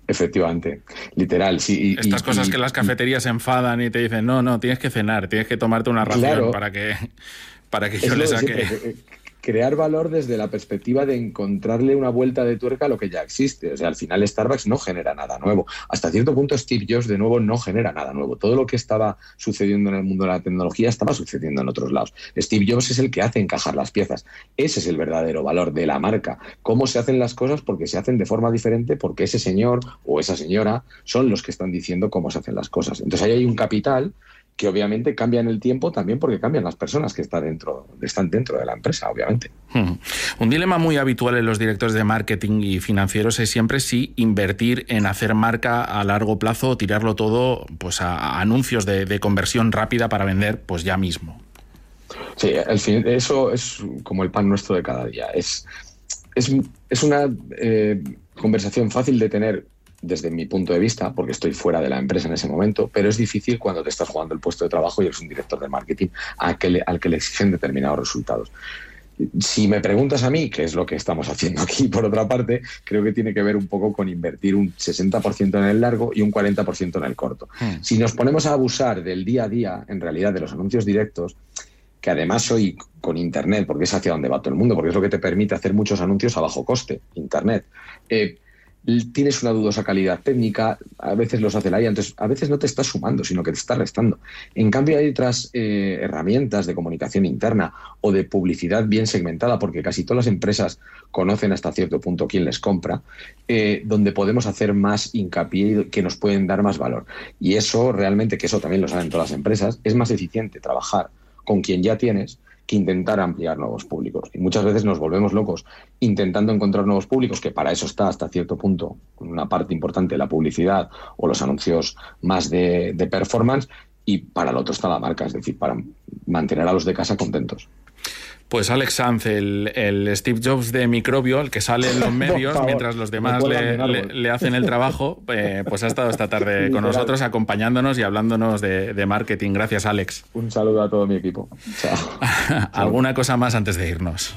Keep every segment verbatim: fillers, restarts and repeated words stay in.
Efectivamente, literal, sí. Y, Estas y, cosas y, que las cafeterías se enfadan y te dicen, no, no, tienes que cenar, tienes que tomarte una ración claro, para que, para que yo le saque... Siempre, crear valor desde la perspectiva de encontrarle una vuelta de tuerca a lo que ya existe. O sea, al final Starbucks no genera nada nuevo. Hasta cierto punto Steve Jobs, de nuevo, no genera nada nuevo. Todo lo que estaba sucediendo en el mundo de la tecnología estaba sucediendo en otros lados. Steve Jobs es el que hace encajar las piezas. Ese es el verdadero valor de la marca. Cómo se hacen las cosas, porque se hacen de forma diferente, porque ese señor o esa señora son los que están diciendo cómo se hacen las cosas. Entonces ahí hay un capital que obviamente cambia en el tiempo también porque cambian las personas que están dentro, están dentro de la empresa, obviamente. Hmm. Un dilema muy habitual en los directores de marketing y financieros es siempre si invertir en hacer marca a largo plazo o tirarlo todo pues a, a anuncios de, de conversión rápida para vender pues ya mismo. Sí, al fin, eso es como el pan nuestro de cada día. Es, es, es una eh, conversación fácil de tener desde mi punto de vista, porque estoy fuera de la empresa en ese momento, pero es difícil cuando te estás jugando el puesto de trabajo y eres un director de marketing al que le, al que le exigen determinados resultados. Si me preguntas a mí, que es lo que estamos haciendo aquí por otra parte, creo que tiene que ver un poco con invertir un sesenta por ciento en el largo y un cuarenta por ciento en el corto. Hmm. Si nos ponemos a abusar del día a día, en realidad, de los anuncios directos, que además hoy con Internet, porque es hacia donde va todo el mundo, porque es lo que te permite hacer muchos anuncios a bajo coste, Internet, eh, tienes una dudosa calidad técnica, a veces los hace la I A, entonces a veces no te está sumando, sino que te está restando. En cambio hay otras eh, herramientas de comunicación interna o de publicidad bien segmentada, porque casi todas las empresas conocen hasta cierto punto quién les compra, eh, donde podemos hacer más hincapié y que nos pueden dar más valor. Y eso realmente, que eso también lo saben todas las empresas, es más eficiente trabajar con quien ya tienes que intentar ampliar nuevos públicos. Y muchas veces nos volvemos locos intentando encontrar nuevos públicos, que para eso está hasta cierto punto una parte importante de la publicidad o los anuncios más de, de performance, y para lo otro está la marca, es decir, para mantener a los de casa contentos. Pues Alex Sanz, el, el Steve Jobs de Microbio, el que sale en los medios favor, mientras los demás le, le, le hacen el trabajo, eh, pues ha estado esta tarde sí, con nosotros acompañándonos y hablándonos de, de marketing. Gracias, Alex. Un saludo a todo mi equipo. Chao. ¿Alguna cosa más antes de irnos?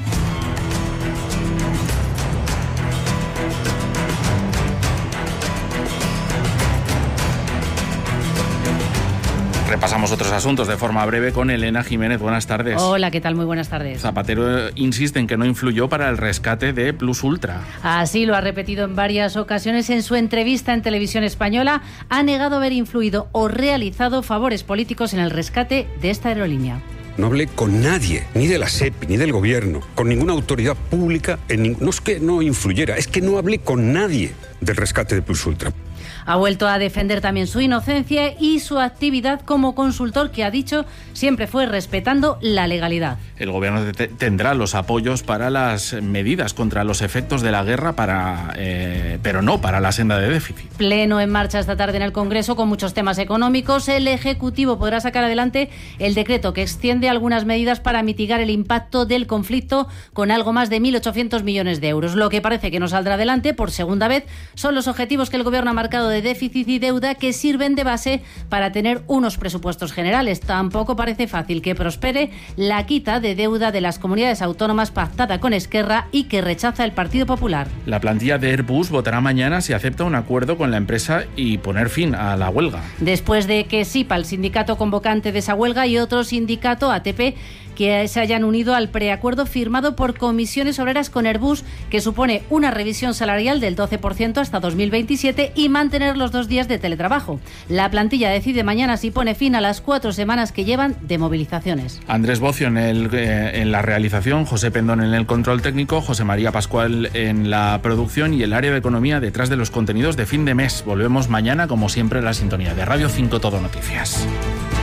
Repasamos otros asuntos de forma breve con Elena Jiménez. Buenas tardes. Hola, ¿qué tal? Muy buenas tardes. Zapatero insiste en que no influyó para el rescate de Plus Ultra. Así lo ha repetido en varias ocasiones. En su entrevista en Televisión Española ha negado haber influido o realizado favores políticos en el rescate de esta aerolínea. No hablé con nadie, ni de la SEPI, ni del gobierno, con ninguna autoridad pública. En, no es que no influyera, es que no hablé con nadie del rescate de Plus Ultra. Ha vuelto a defender también su inocencia y su actividad como consultor, que ha dicho siempre fue respetando la legalidad. El gobierno te- tendrá los apoyos para las medidas contra los efectos de la guerra, para, eh, pero no para la senda de déficit. Pleno en marcha esta tarde en el Congreso con muchos temas económicos. El Ejecutivo podrá sacar adelante el decreto que extiende algunas medidas para mitigar el impacto del conflicto con algo más de mil ochocientos millones de euros. Lo que parece que no saldrá adelante por segunda vez son los objetivos que el Gobierno ha marcado de déficit y deuda, que sirven de base para tener unos presupuestos generales. Tampoco parece fácil que prospere la quita de deuda de las comunidades autónomas pactada con Esquerra y que rechaza el Partido Popular. La plantilla de Airbus votará mañana si acepta un acuerdo con la empresa y poner fin a la huelga. Después de que SIPA, el sindicato convocante de esa huelga, y otro sindicato, A T P, que se hayan unido al preacuerdo firmado por Comisiones Obreras con Airbus, que supone una revisión salarial del doce por ciento hasta dos mil veintisiete y mantener los dos días de teletrabajo. La plantilla decide mañana si pone fin a las cuatro semanas que llevan de movilizaciones. Andrés Bocio en, el, eh, en la realización, José Pendón en el control técnico, José María Pascual en la producción y el área de economía detrás de los contenidos de fin de mes. Volvemos mañana, como siempre, a la sintonía de Radio cinco Todo Noticias.